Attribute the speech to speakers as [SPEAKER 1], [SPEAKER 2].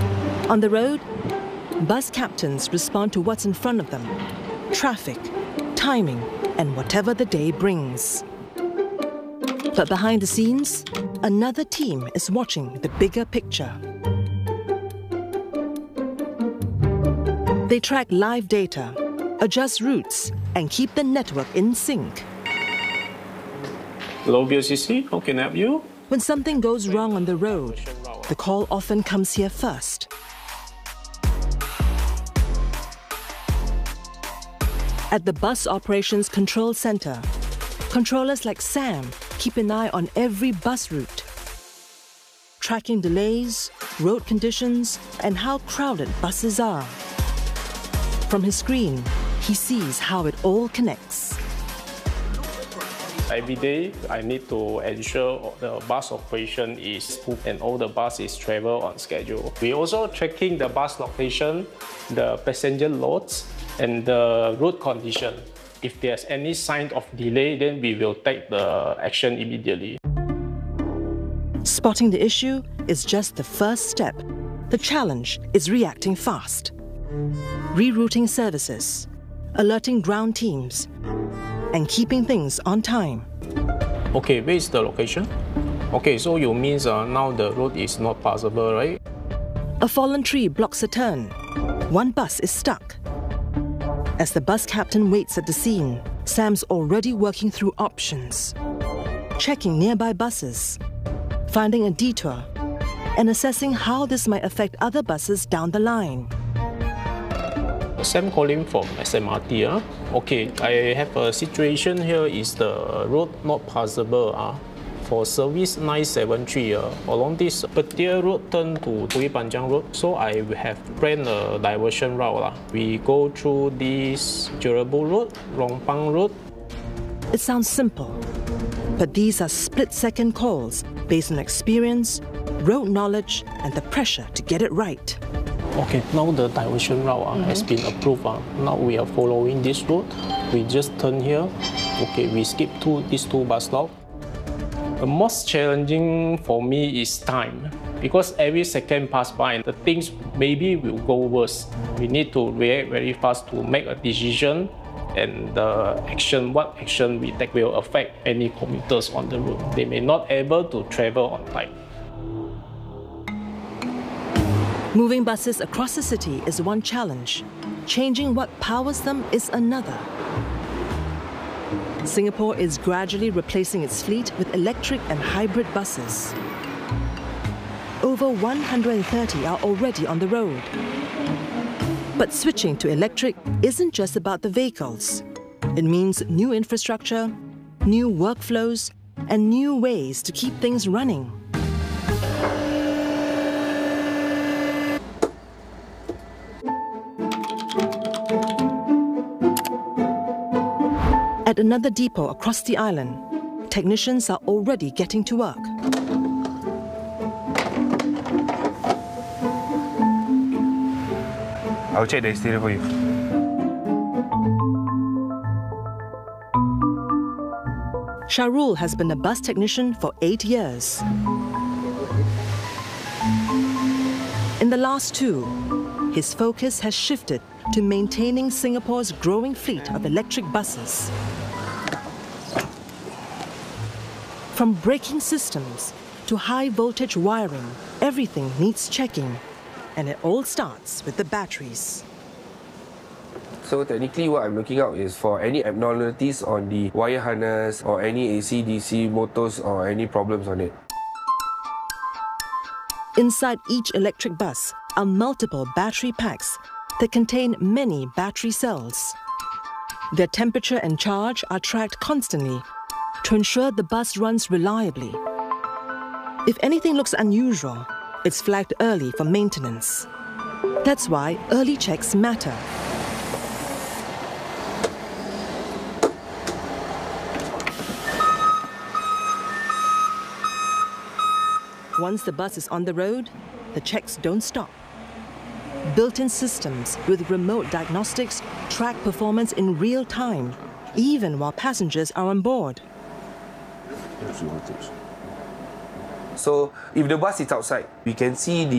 [SPEAKER 1] On the road, bus captains respond to what's in front of them: traffic, timing, and whatever the day brings. But behind the scenes, another team is watching the bigger picture. They track live data, adjust routes, and keep the network in sync.
[SPEAKER 2] Hello, BOCC, how can I help you?
[SPEAKER 1] When something goes wrong on the road, the call often comes here first. At the Bus Operations Control Center, controllers like Sam keep an eye on every bus route, tracking delays, road conditions, and how crowded buses are. From his screen, he sees how it all connects.
[SPEAKER 2] Every day, I need to ensure the bus operation is smooth and all the buses travel on schedule. We also checking the bus location, the passenger loads, and the road condition. If there's any sign of delay, then we will take the action immediately.
[SPEAKER 1] Spotting the issue is just the first step. The challenge is reacting fast, rerouting services, alerting ground teams, and keeping things on time.
[SPEAKER 2] Okay, where is the location? Okay, so you means now the road is not passable, right?
[SPEAKER 1] A fallen tree blocks a turn. One bus is stuck. As the bus captain waits at the scene, Sam's already working through options, checking nearby buses, finding a detour, and assessing how this might affect other buses down the line.
[SPEAKER 2] Sam calling from SMRT. Okay, I have a situation here is the road not passable. For service 973, along this particular road turn to Bukit Panjang Road, so I have planned a diversion route. We go through this Jerabu Road, Lompang Road.
[SPEAKER 1] It sounds simple, but these are split-second calls based on experience, road knowledge, and the pressure to get it right.
[SPEAKER 2] Okay, now the diversion route has been approved. Now we are following this route. We just turn here. Okay, we skip these two bus stops. The most challenging for me is time, because every second pass by, the things maybe will go worse. We need to react very fast to make a decision, and what action we take will affect any commuters on the road. They may not able to travel on time.
[SPEAKER 1] Moving buses across the city is one challenge. Changing what powers them is another. Singapore is gradually replacing its fleet with electric and hybrid buses. Over 130 are already on the road. But switching to electric isn't just about the vehicles. It means new infrastructure, new workflows, and new ways to keep things running. At another depot across the island, technicians are already getting to work.
[SPEAKER 3] I'll check the exterior for you.
[SPEAKER 1] Shahrul has been a bus technician for 8 years. In the last 2, his focus has shifted to maintaining Singapore's growing fleet of electric buses. From braking systems to high-voltage wiring, everything needs checking, and it all starts with the batteries.
[SPEAKER 4] So technically what I'm looking out is for any abnormalities on the wire harness or any AC/DC motors or any problems on it.
[SPEAKER 1] Inside each electric bus are multiple battery packs that contain many battery cells. Their temperature and charge are tracked constantly to ensure the bus runs reliably. If anything looks unusual, it's flagged early for maintenance. That's why early checks matter. Once the bus is on the road, the checks don't stop. Built-in systems with remote diagnostics track performance in real time, even while passengers are on board.
[SPEAKER 4] So if the bus is outside, we can see the